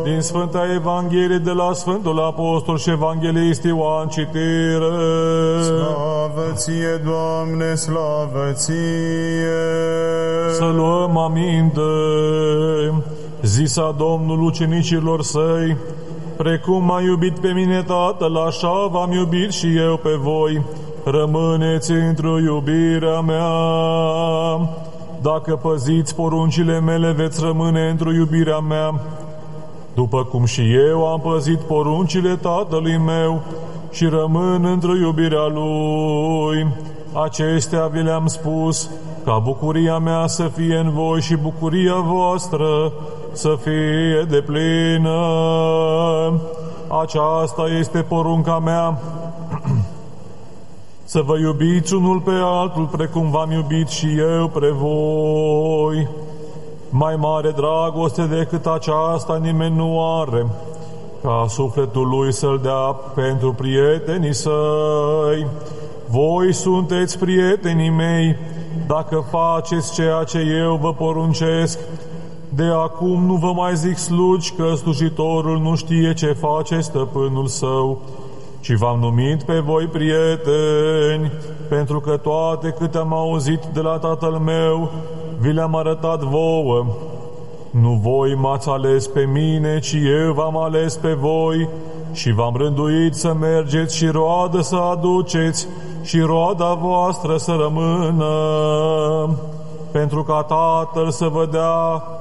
Din Sfânta Evanghelie de la Sfântul Apostol și Evanghelist Ioan, citire. Slavă ție, Doamne, slavă ție! Să luăm aminte. Zisa Domnul ucenicilor săi: precum m-a iubit pe mine Tatăl, așa v-am iubit și eu pe voi. Rămâneți într-o iubirea mea. Dacă păziți poruncile mele, veți rămâne într-o iubirea mea, după cum și eu am păzit poruncile Tatălui meu și rămân într-o iubirea Lui. Acestea vi le-am spus, ca bucuria mea să fie în voi și bucuria voastră să fie deplină. Aceasta este porunca mea, să vă iubiți unul pe altul, precum v-am iubit și eu pe voi. Mai mare dragoste decât aceasta nimeni nu are, ca sufletul lui să-l dea pentru prietenii săi. Voi sunteți prietenii mei, dacă faceți ceea ce eu vă poruncesc. De acum nu vă mai zic slugi, că slujitorul nu știe ce face stăpânul său, ci v-am numit pe voi prieteni, pentru că toate câte am auzit de la Tatăl meu, vi le-am arătat vouă. Nu voi m-ați ales pe mine, ci eu v-am ales pe voi și v-am rânduit să mergeți și roadă să aduceți și roada voastră să rămână, pentru ca Tatăl să vă dea